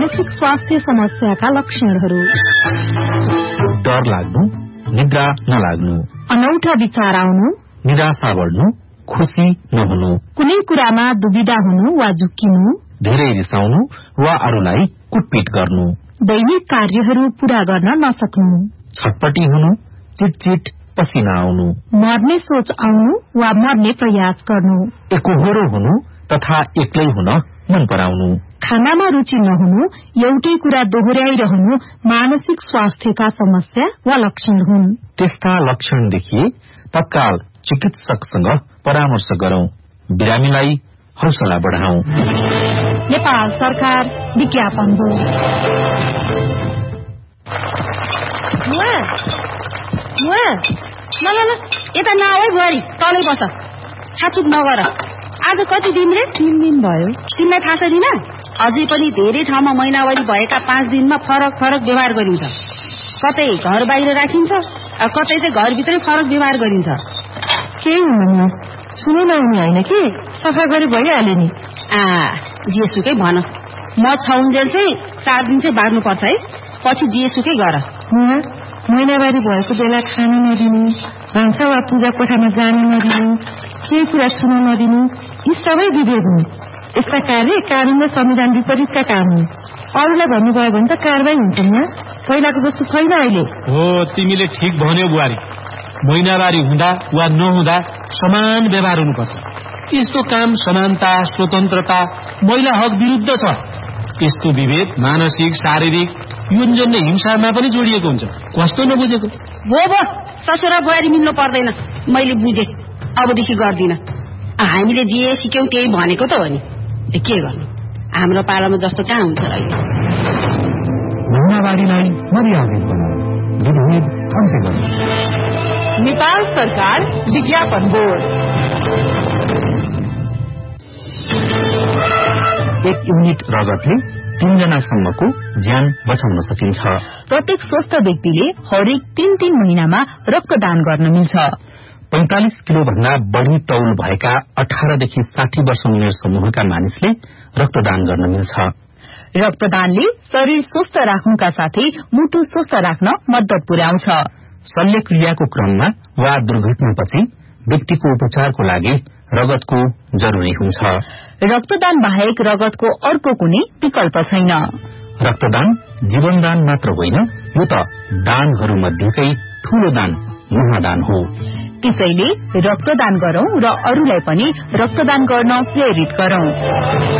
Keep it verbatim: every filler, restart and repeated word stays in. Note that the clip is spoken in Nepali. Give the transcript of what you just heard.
मानसिक स्वास्थ्य समस्याका लक्षणहरू। डर लाग्नु, निद्रा नलाग्नु, अनौठा विचार आउनु, निराशा बढ्नु, खुशी नहुनु, कुनै कुरामा दुविधा हुनु वा झुक्किनु, धेरै रिसाउनु वा अरूलाई कुटपिट गर्नु, दैनिक कार्यहरू पूरा गर्न नसक्नु, छटपटी हुनु, चिटचिट पसिना आउनु, मर्ने सोच आउनु वा मर्ने प्रयास गर्नु, एकोहोरो हुनु तथा एक्लै हुन मन पराउनु, खानामा रुचि नहुनु, एउटै कुरा दोहोर्याइरहनु मानसिक स्वास्थ्यका समस्या वा लक्षण हुन्। त्यस्ता लक्षण देखिए तत्काल चिकित्सकसँग परामर्श गरौं, बिरामीलाई हौसला बढ़ाऊ। नेपाल सरकार विज्ञापन हो। ल ल ल यता नआऊ बुहारी, तलै बस, छाचुक नगर। आज कति दिन रे? तीन दिन भयो। तिमीलाई थाहा छैन? अझै पनि धेरै ठाउँमा महिनावारी भएका पाँच दिनमा फरक फरक व्यवहार गरिन्छ। कतै घर बाहिर राखिन्छ, कतै चाहिँ घरभित्रै फरक व्यवहार गरिन्छ। केही हुँदैन, सुनै नहुने होइन कि सफा गरी भइहाल्यो नि। आ जेसुकै भन, म छाउन्जेल चाहिँ चार दिन चाहिँ बाँड्नुपर्छ है, पछि जेसुकै गर। महिनावारी भएको बेला खान नदिनु, भान्सा वा पूजा कोठामा जान नदिनु, केही कुरा छुन नदिनु, यी सबै विभेद हुन्। यस्ता कार्य कानून र संविधान विपरीतका काम हुन्। अरूलाई भन्नुभयो भने त कारवाही हुन्छ नि, पहिलाको जस्तो छैन अहिले। हो, तिमीले ठिक भन्यौ बुहारी। महिनावारी हुँदा वा नहुँदा समान व्यवहार हुनुपर्छ। यस्तो काम समानता, स्वतन्त्रता, महिला हक विरुद्ध छ। यस्तो विभेद मानसिक, शारीरिक, योजनले हिंसामा पनि जोडिएको हुन्छ। कस्तो नबुझेको? हो भो, ससुरा बुहारी मिल्नु पर्दैन, मैले बुझे, अबदेखि गर्दिन। हामीले जे सिक्यौं त्यही भनेको त हो नि, के गर्नु, हाम्रो पालामा जस्तो कहाँ हुन्छ र अहिले। महिनावारीलाई मर्यादित बनाऊ, विभेद अन्त्य गर्नु। नेपाल सरकार विज्ञापन बोर्ड। एक युनिट रगतले तीनजनासम्मको ज्यान बचाउन सकिन्छ। प्रत्येक स्वस्थ व्यक्तिले हरेक तीन तीन महिनामा रक्तदान गर्न मिल्छ। पैंतालिस किलो भन्दा बढ़ी तौल भएका अठारदेखि साठी वर्ष उमेर समूहका मानिसले रक्तदान गर्न मिल्छ। रक्तदानले शरीर स्वस्थ राख्नुका साथै मुटु स्वस्थ राख्न मद्दत पुर्याउँछ। शल्यक्रियाको क्रममा वा दुर्घटनापछि व्यक्तिको उपचारको लागि रगतको जरुरी हुन्छ। रक्तदान बाहेक रगतको अर्को कुनै विकल्प छैन। रक्तदान जीवनदान मात्र होइन, यो त दानहरू मध्येकै ठूलो दान महादान हो। त्यसैले रक्तदान गरौं र अरूलाई पनि रक्तदान गर्न प्रेरित गरौं।